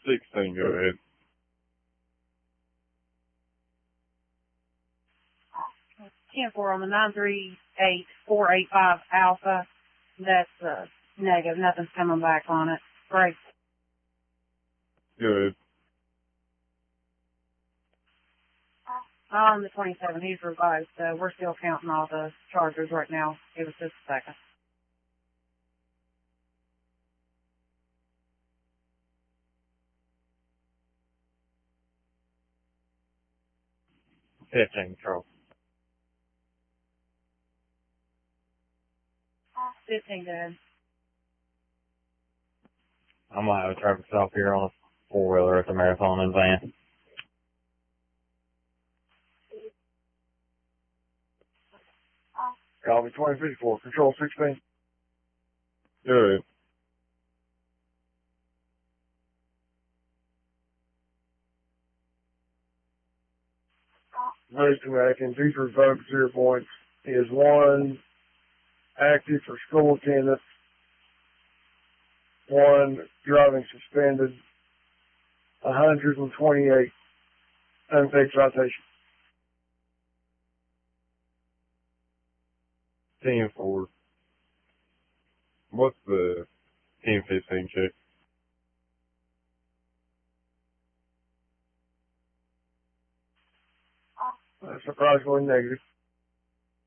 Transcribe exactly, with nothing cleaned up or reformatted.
sixteen, go ahead. ten four on the nine three eight four eight five Alpha. That's uh, negative. Nothing's coming back on it. Great. Good. On the twenty-seven, he's revised. Uh, we're still counting all the chargers right now. Give us just a second. fifteen, control. fifteen, good. I'm going to have a traffic stop here on a four-wheeler at the Marathon in van. Copy twenty fifty-four, control sixteen. Good. Mr. Atkins, these revoked zero points is one active for school attendance, one driving suspended, one hundred twenty-eight unpaid citation. ten four. What's the ten fifteen check? That's surprisingly negative.